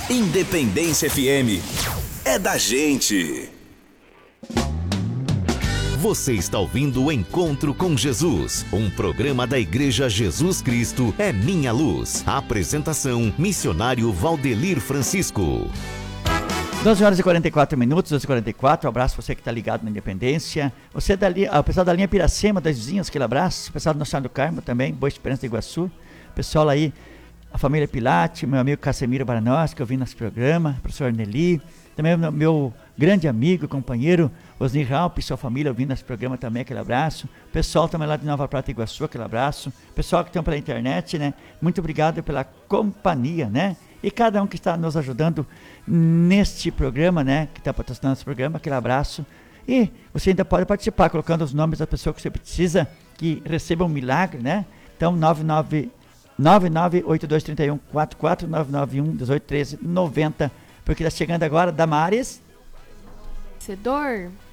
Independência FM é da gente. Você está ouvindo o Encontro com Jesus, um programa da Igreja Jesus Cristo é Minha Luz. A apresentação, missionário Valdelir Francisco. 12 horas e 44 minutos, 12h44, um abraço você que está ligado na Independência. Você dali, o pessoal da linha Piracema, das vizinhas, aquele abraço. O pessoal do Nossa Senhora do Carmo também, Boa Esperança de Iguaçu. O pessoal aí, a família Pilate, meu amigo Casemiro Baranos, que eu vi nesse programa, professor Nelly. Também o meu grande amigo, companheiro, Osni Raup e sua família ouvindo esse programa também, aquele abraço. Pessoal também lá de Nova Prata, Iguaçu, aquele abraço. Pessoal que estão pela internet, né? Muito obrigado pela companhia, né? E cada um que está nos ajudando neste programa, né? Que está patrocinando esse programa, aquele abraço. E você ainda pode participar, colocando os nomes da pessoa que você precisa, que receba um milagre, né? Então, 99823144, 991-1813-90. Porque está chegando agora, Damares. Vencedor.